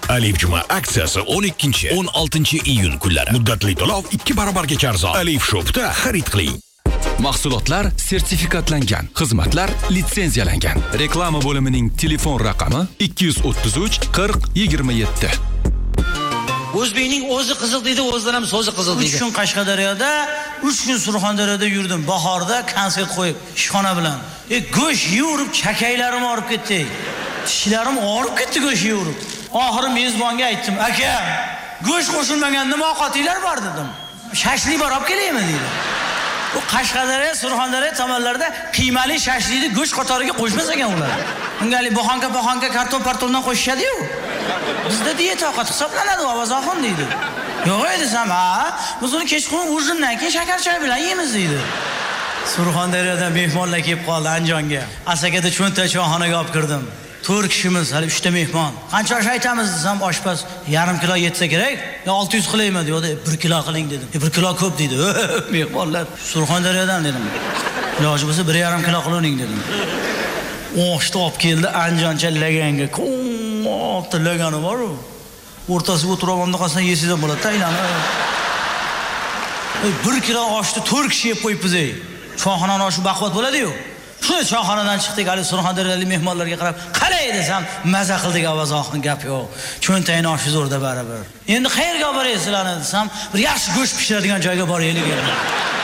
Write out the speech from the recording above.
Alif Juma aksiyasi 12-16 kunlari. Muddatli to'lov 2 barobarga arzon. Alif Shop'da xarid qiling. Mahsulotlar sertifikatlangan, xizmatlar litsenziyalangan. Reklama bo'limining telefon raqami 233 40 27. O'zbekning o'zi qiziq deydi, o'zidan ham so'zi qiziq deydi. 3 kun Qashqadaryoda, 3 kun Surxondaryoda yurdim. Bahorda konsert qo'yib, ishxona bilan. Go'sht yeyib, chakaylarim og'rib ketdi. Tishlarim og'rib ketdi go'sht yeyib. Oxiri mezbonga aytdim, "Aka, go'sht qo'shilmagan nima ovqatinglar bor?" dedim. "Shashlik bor, olib kelaymi?" dedi. Bu Qashqadaryo, Surxondaryo tomonlarda qiymali shashlikni go'sht qatoriga qo'shmas ekan ular. Unga boxonka karton-partondan qo'shishadi-yu. Bizda diyet ovqat hisoblanadi, ovozoxon deydi. Yo'q desam, "Ha, biz uni kechqurun ujindan keyin shakar choy bilan yeymiz" deydi. Surxondaryodan mehmonlar kelib qoldi Andijonga. Asakada cho'nta choyxonaga olib kirdim. 4 kishimiz, hali 3 ta mehmon. Qancha osh aytamiz desam, oshpaz yarim kilo yetsa kerak. Yo 600 qilaymi dedi. 1 kilo qiling dedim. 1 kilo ko'p dedi. Mehmonlar Surxondaryodan dedim. Iloji bo'lsa 1,5 kilo qiling dedim. Oshni olib keldi Andijoncha laganga. Qonqoqda lagani bor-ku. O'rtasiga o'tirib qolsa yesidan bo'ladi, aylanib. 1 kilo oshni 4 kishi yeb qo'yibmiz ey. Choyxonaning oshi baquvvat bo'ladi-yu. Shuni choyxonadan chiqdik, hali Surxondaryolik mehmonlarga qarab, "Qalay" desam, maza qildik, ovozoxon gap yo'q. Cho'ntayni oshi zo'rda baribir. Endi qayerga borasizlar desam, bir yaxshi go'sht pishiradigan joyga boraylik.